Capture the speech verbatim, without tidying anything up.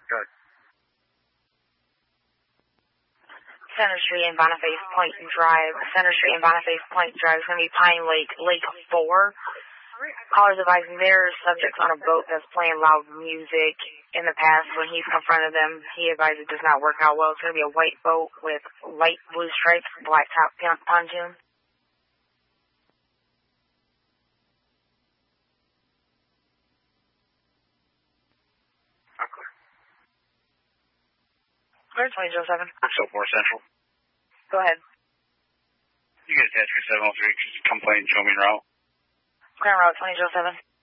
Good. Center Street and Boniface Point Drive. Center Street and Boniface Point Drive is going to be Pine Lake, Lake four. Callers advising their subjects on a boat that's playing loud music. In the past, when he's confronted them, he advised it does not work out well. It's going to be a white boat with light blue stripes, black top pontoon. Okay. Clear twenty oh seven. So four Central. Go ahead. You get attached for seven oh three, just complain, show me route. Clear route twenty oh seven.